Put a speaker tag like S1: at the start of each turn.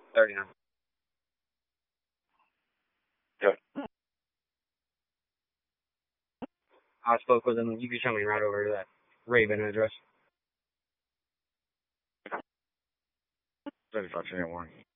S1: 39.
S2: Good.
S1: I spoke with him. You can show me right over to that Raven address.
S2: 35 Warren.